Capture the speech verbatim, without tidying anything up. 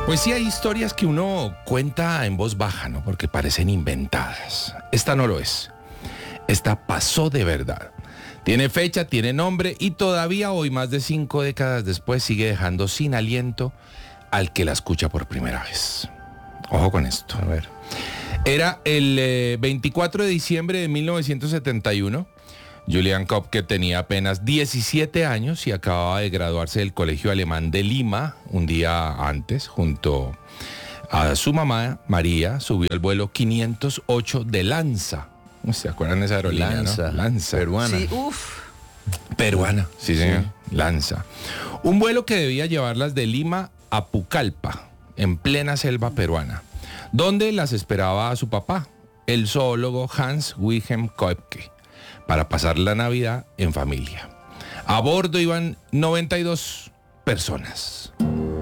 Pues sí, hay historias que uno cuenta en voz baja, ¿no? Porque parecen inventadas. Esta no lo es. Esta pasó de verdad. Tiene fecha, tiene nombre y todavía hoy, más de cinco décadas después, sigue dejando sin aliento al que la escucha por primera vez. Ojo con esto. A ver. Era el eh, veinticuatro de diciembre de mil novecientos setenta y uno. Julian Köpke tenía apenas diecisiete años y acababa de graduarse del Colegio Alemán de Lima un día antes. Junto a su mamá, María, subió al vuelo quinientos ocho de Lanza. ¿Se acuerdan de esa aerolínea? Lanza, ¿no? Lanza. peruana. Sí, uff. Peruana, sí, señor. Lanza. Un vuelo que debía llevarlas de Lima a Pucallpa, en plena selva peruana, donde las esperaba su papá, el zoólogo Hans Wilhelm Köpke, para pasar la Navidad en familia. A bordo iban noventa y dos personas.